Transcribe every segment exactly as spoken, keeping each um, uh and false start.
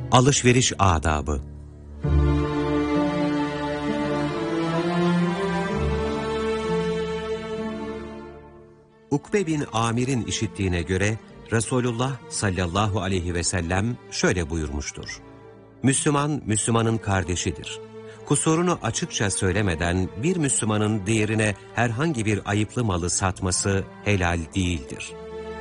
Alışveriş adabı. Ukbe bin Amir'in işittiğine göre Resulullah sallallahu aleyhi ve sellem şöyle buyurmuştur. Müslüman, Müslümanın kardeşidir. Kusurunu açıkça söylemeden bir Müslümanın diğerine herhangi bir ayıplı malı satması helal değildir.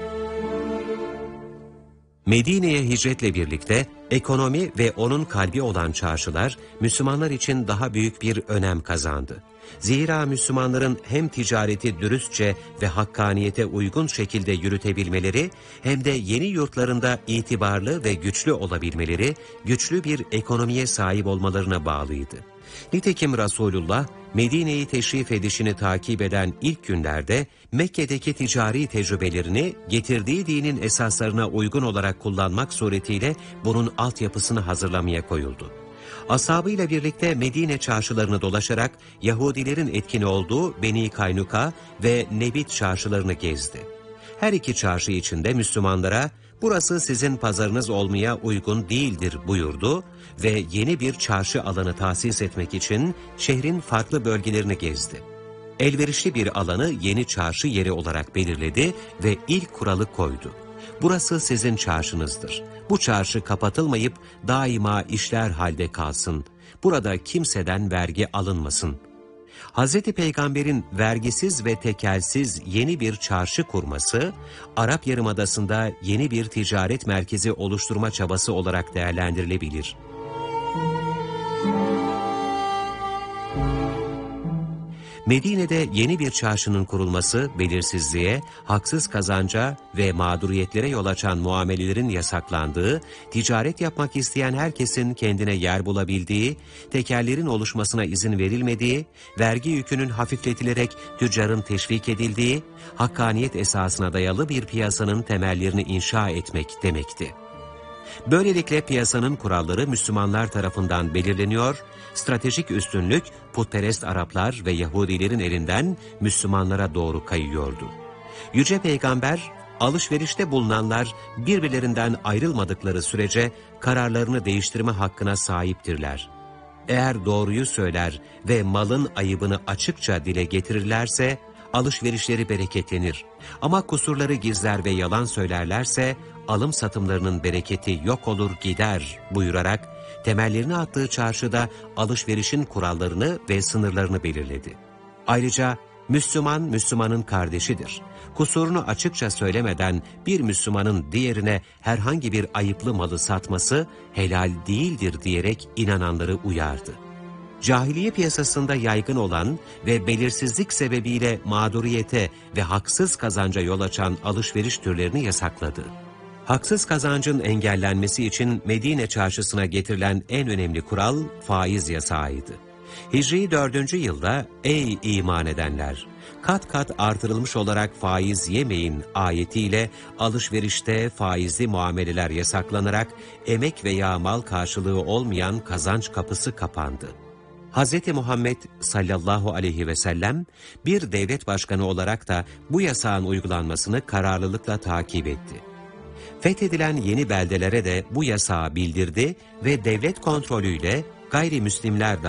Medine'ye hicretle birlikte ekonomi ve onun kalbi olan çarşılar Müslümanlar için daha büyük bir önem kazandı. Zira Müslümanların hem ticareti dürüstçe ve hakkaniyete uygun şekilde yürütebilmeleri hem de yeni yurtlarında itibarlı ve güçlü olabilmeleri güçlü bir ekonomiye sahip olmalarına bağlıydı. Nitekim Resulullah Medine'yi teşrif edişini takip eden ilk günlerde Mekke'deki ticari tecrübelerini getirdiği dinin esaslarına uygun olarak kullanmak suretiyle bunun altyapısını hazırlamaya koyuldu. Ashabıyla birlikte Medine çarşılarını dolaşarak Yahudilerin etkin olduğu Beni Kaynuka ve Nebit çarşılarını gezdi. Her iki çarşı içinde Müslümanlara "Burası sizin pazarınız olmaya uygun değildir" buyurdu ve yeni bir çarşı alanı tahsis etmek için şehrin farklı bölgelerini gezdi. Elverişli bir alanı yeni çarşı yeri olarak belirledi ve ilk kuralı koydu. "Burası sizin çarşınızdır. Bu çarşı kapatılmayıp daima işler halde kalsın. Burada kimseden vergi alınmasın." Hazreti Peygamber'in vergisiz ve tekelsiz yeni bir çarşı kurması, Arap Yarımadası'nda yeni bir ticaret merkezi oluşturma çabası olarak değerlendirilebilir. Medine'de yeni bir çarşının kurulması, belirsizliğe, haksız kazanca ve mağduriyetlere yol açan muamelelerin yasaklandığı, ticaret yapmak isteyen herkesin kendine yer bulabildiği, tekellerin oluşmasına izin verilmediği, vergi yükünün hafifletilerek tüccarın teşvik edildiği, hakkaniyet esasına dayalı bir piyasanın temellerini inşa etmek demekti. Böylelikle piyasanın kuralları Müslümanlar tarafından belirleniyor, stratejik üstünlük putperest Araplar ve Yahudilerin elinden Müslümanlara doğru kayıyordu. Yüce Peygamber, alışverişte bulunanlar birbirlerinden ayrılmadıkları sürece kararlarını değiştirme hakkına sahiptirler. Eğer doğruyu söyler ve malın ayıbını açıkça dile getirirlerse, alışverişleri bereketlenir. Ama kusurları gizler ve yalan söylerlerse, alım satımlarının bereketi yok olur gider buyurarak, temellerini attığı çarşıda alışverişin kurallarını ve sınırlarını belirledi. Ayrıca, Müslüman, Müslümanın kardeşidir. Kusurunu açıkça söylemeden bir Müslümanın diğerine herhangi bir ayıplı malı satması helal değildir diyerek inananları uyardı. Cahiliye piyasasında yaygın olan ve belirsizlik sebebiyle mağduriyete ve haksız kazanca yol açan alışveriş türlerini yasakladı. Haksız kazancın engellenmesi için Medine çarşısına getirilen en önemli kural faiz yasağıydı. Hicri dördüncü yılda "Ey iman edenler! Kat kat artırılmış olarak faiz yemeyin" ayetiyle alışverişte faizli muameleler yasaklanarak emek veya mal karşılığı olmayan kazanç kapısı kapandı. Hz. Muhammed sallallahu aleyhi ve sellem bir devlet başkanı olarak da bu yasağın uygulanmasını kararlılıkla takip etti. Fethedilen yeni beldelere de bu yasağı bildirdi ve devlet kontrolüyle gayrimüslimler